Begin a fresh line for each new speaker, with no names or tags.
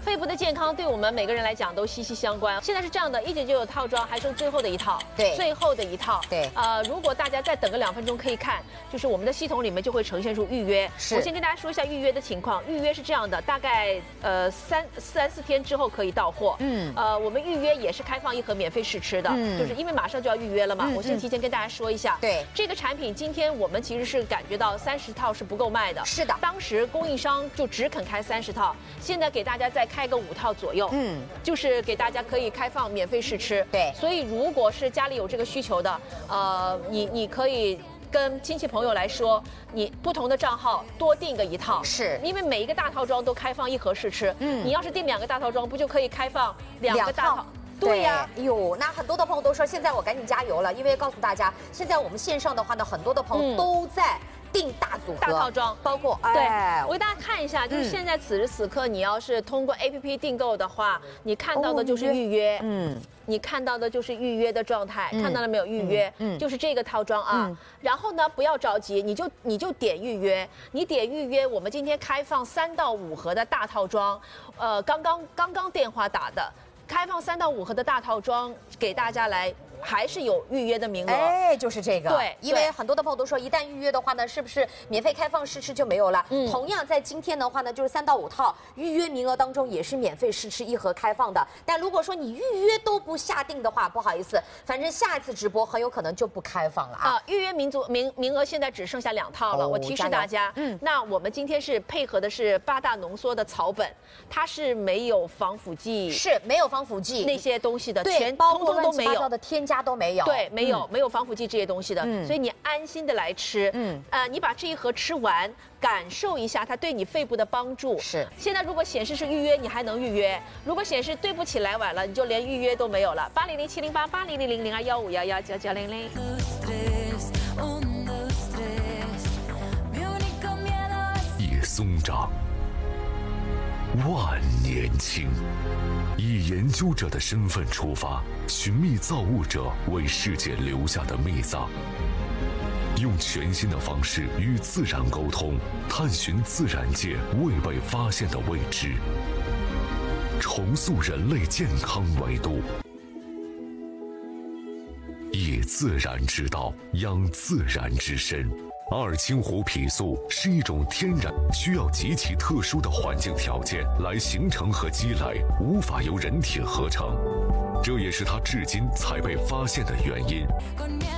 肺部的健康对我们每个人来讲都息息相关。现在是这样的，199套装还剩最后的一套，
对，
最后的一套。
对，
如果大家再等个2分钟可以看，就是我们的系统里面就会呈现出预约。我先跟大家说一下预约的情况。预约是这样的，大概3、4天之后可以到货。我们预约也是开放1盒免费试吃的，就是因为马上就要预约了嘛。我先提前跟大家说一下，
对，
这个产品今天我们其实是感觉到30套是不够卖的。
是的，
当时供应商就只肯开30套，现在给大家再开个5套左右。就是给大家可以开放免费试吃。
对，
所以如果是家里有这个需求的，你可以跟亲戚朋友来说，你不同的账号多订个1套，
是
因为每一个大套装都开放1盒试吃。你要是订2个大套装，不就可以开放2个大套？对呀，
哎呦，那很多的朋友都说，现在我赶紧加油了，因为告诉大家，现在我们线上的话呢，很多的朋友都在订大组合、
大套装，
包括
对，我给大家看一下，就是现在此时此刻，你要是通过 APP 订购的话，你看到的就是预约，你看到的就是预约的状态，看到了没有？预约，就是这个套装啊。然后呢，不要着急，你就点预约，你点预约，我们今天开放3到5盒的大套装，刚刚电话打的。开放3到5盒的大套装给大家来，还是有预约的名额。
哎，就是这个。
对，
因为很多的朋友都说，一旦预约的话呢，是不是免费开放试吃就没有了？同样在今天的话呢，就是3到5套预约名额当中也是免费试吃1盒开放的。但如果说你预约都不下定的话，不好意思，反正下一次直播很有可能就不开放了啊。
预约名额现在只剩下2套了，我提示大家。那我们今天是配合的是8大浓缩的草本，它是没有防腐剂，
是没有防腐剂
那些东西的，
对，
通通都没有
的添加都没有。
对，没有防腐剂这些东西的，所以你安心的来吃。你把这1盒吃完，感受一下它对你肺部的帮助。
是。现
在如果显示是预约，你还能预约；如果显示对不起来晚了，你就连预约都没有了。800-708-8000-021511929900。
叶松长，万年青。以研究者的身份出发，寻觅造物者为世界留下的秘藏，用全新的方式与自然沟通，探寻自然界未被发现的未知，重塑人类健康维度。以自然之道养自然之身。阿尔清湖脾素是一种天然需要极其特殊的环境条件来形成和积累，无法由人体合成，这也是它至今才被发现的原因。